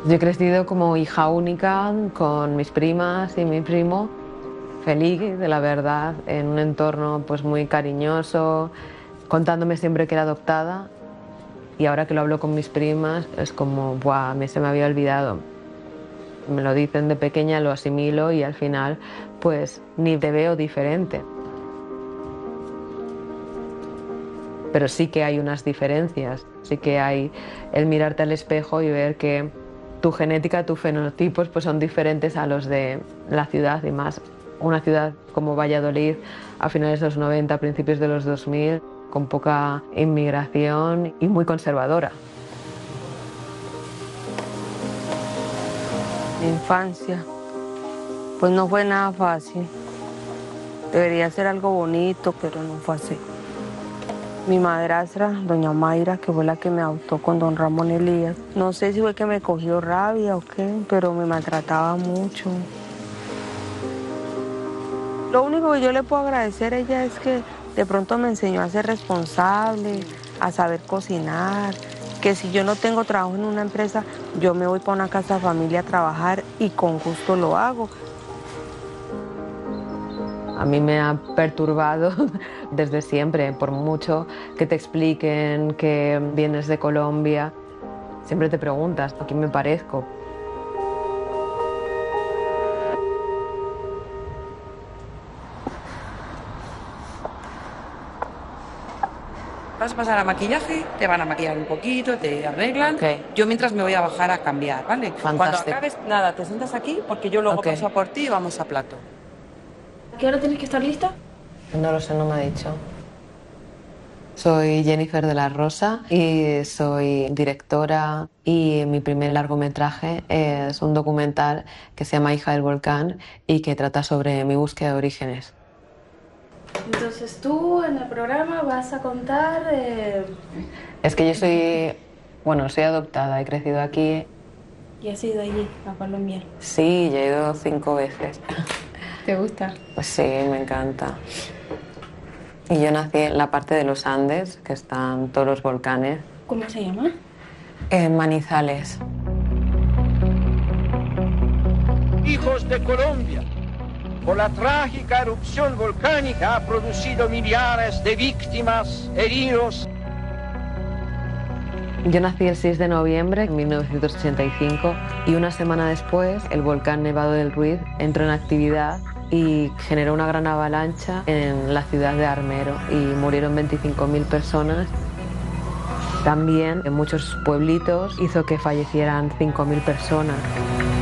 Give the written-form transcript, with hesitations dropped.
Yo he crecido como hija única con mis primas y mi primo, feliz de la verdad, en un entorno pues muy cariñoso, contándome siempre que era adoptada. Y ahora que lo hablo con mis primas es como, ¡buah! A mí se me había olvidado. Me lo dicen de pequeña, lo asimilo y al final pues ni te veo diferente. Pero sí que hay unas diferencias, sí que hay el mirarte al espejo y ver que tu genética, tus fenotipos pues son diferentes a los de la ciudad y más una ciudad como Valladolid a finales de los 90, principios de los 2000, con poca inmigración y muy conservadora. Mi infancia, pues no fue nada fácil. Debería ser algo bonito, pero no fue así. Mi madrastra, doña Mayra, que fue la que me adoptó con don Ramón Elías, no sé si fue que me cogió rabia o qué, pero me maltrataba mucho. Lo único que yo le puedo agradecer a ella es que de pronto me enseñó a ser responsable, a saber cocinar, que si yo no tengo trabajo en una empresa, yo me voy para una casa de familia a trabajar y con gusto lo hago. A mí me ha perturbado desde siempre, por mucho que te expliquen que vienes de Colombia, siempre te preguntas a quién me parezco. Vas a pasar a maquillaje, te van a maquillar un poquito, te arreglan. Okay. Yo mientras me voy a bajar a cambiar, ¿vale? Fantástico. Cuando acabes, nada, te sientas aquí porque yo luego Okay. paso a por ti y vamos a plato. ¿A qué hora tienes que estar lista? No lo sé, no me ha dicho. Soy Jennifer de la Rosa y soy directora y mi primer largometraje es un documental que se llama Hija del Volcán y que trata sobre mi búsqueda de orígenes. Entonces tú en el programa vas a contar... Es que yo soy adoptada, he crecido aquí. Y has ido allí, a Colombia. Sí, ya he ido 5 veces. ¿Te gusta? Pues sí, me encanta. Y yo nací en la parte de los Andes, que están todos los volcanes. ¿Cómo se llama? En Manizales. Hijos de Colombia, por la trágica erupción volcánica ha producido millares de víctimas, heridos. Yo nací el 6 de noviembre de 1985 y una semana después el volcán Nevado del Ruiz entró en actividad y generó una gran avalancha en la ciudad de Armero y murieron 25.000 personas. También en muchos pueblitos hizo que fallecieran 5.000 personas.